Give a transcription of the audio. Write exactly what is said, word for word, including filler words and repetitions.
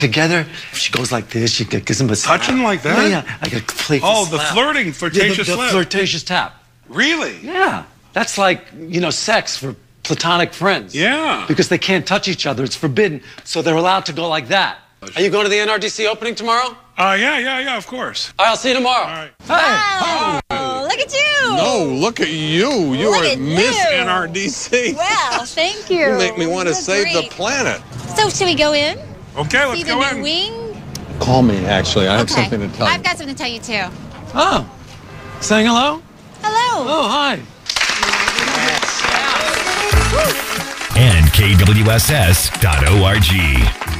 together. She goes like this. She gives him a slap. Touching like that? Yeah, yeah. Like a playful Oh, the slap. flirting, flirtatious yeah, the, the slap. flirtatious tap. Really? Yeah. That's like, you know, sex for platonic friends. Yeah. Because they can't touch each other. It's forbidden. So they're allowed to go like that. Are you going to the N R D C opening tomorrow? Uh, yeah, yeah, yeah, of course. All right, I'll see you tomorrow. All right. Hey. Oh, look at you. No, look at you. You Look are at Miss you. N R D C. Well, thank you. You make me want to That's save great. the planet. So, should we go in? Okay, let's See the go new in. wing? Call me, actually. I have Okay. something to tell you. I've got something to tell you, too. Oh. Saying hello? Hello. Oh, hi. N K W S S dot org.